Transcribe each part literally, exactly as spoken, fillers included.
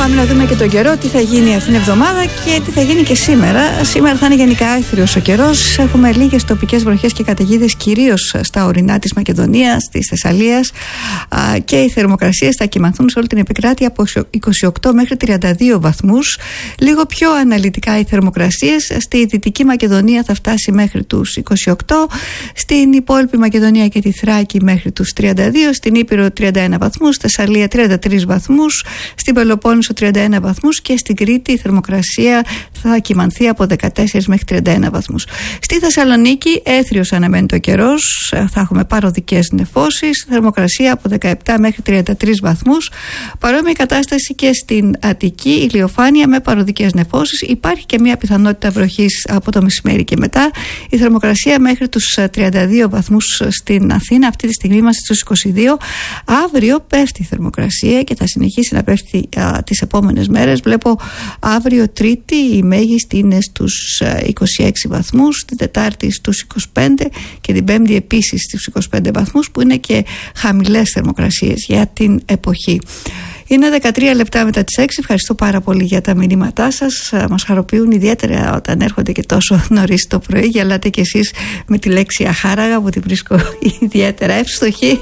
Πάμε να δούμε και τον καιρό, τι θα γίνει αυτήν την εβδομάδα και τι θα γίνει και σήμερα. Σήμερα θα είναι γενικά άθροιος ο καιρός. Έχουμε λίγες τοπικές βροχές και καταιγίδες, κυρίως στα ορεινά της Μακεδονίας, της Θεσσαλίας, και οι θερμοκρασίες θα κυμανθούν σε όλη την επικράτεια από είκοσι οκτώ μέχρι τριάντα δύο βαθμούς. Λίγο πιο αναλυτικά οι θερμοκρασίες στη Δυτική Μακεδονία θα φτάσει μέχρι τους είκοσι οκτώ, στην υπόλοιπη Μακεδονία και τη Θράκη μέχρι τους τριάντα δύο, στην Ήπειρο τριάντα ένα βαθμούς, στη Θεσσαλία τριάντα τρεις βαθμούς, στην Πελοπόννησο τριάντα ένα βαθμούς και στην Κρήτη η θερμοκρασία θα κυμανθεί από δεκατέσσερις μέχρι τριάντα ένα βαθμούς. Στη Θεσσαλονίκη έθριος αναμένει το καιρός, θα έχουμε παροδικές νεφώσεις, θερμοκρασία από δεκαεπτά μέχρι τριάντα τρεις βαθμούς. Παρόμοια κατάσταση και στην Αττική, ηλιοφάνεια με παροδικές νεφώσεις. Υπάρχει και μια πιθανότητα βροχής από το μεσημέρι και μετά. Η θερμοκρασία μέχρι τους τριάντα δύο βαθμούς στην Αθήνα, αυτή τη στιγμή είμαστε στους είκοσι δύο. Αύριο πέφτει η θερμοκρασία και θα συνεχίσει να πέφτει α, τις επόμενες μέρες. Βλέπω αύριο Τρίτη η μέγιστη είναι στους είκοσι έξι βαθμούς, την Τετάρτη στους είκοσι πέντε και την Πέμπτη επίσης στους είκοσι πέντε βαθμούς, που είναι και χαμηλές θερμοκρασίες για την εποχή. Είναι δεκατρία λεπτά μετά τις έξι. Ευχαριστώ πάρα πολύ για τα μηνύματά σας. Μας χαροποιούν ιδιαίτερα όταν έρχονται και τόσο νωρίς το πρωί. Γελάτε κι εσείς με τη λέξη αχάραγα, που την βρίσκω ιδιαίτερα εύστοχη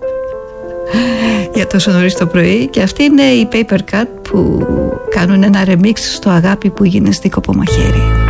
για τόσο νωρίς το πρωί. Και αυτή είναι η Paper Cut που κάνουν ένα remix στο Αγάπη που γίνες δίκοπο μαχαίρι.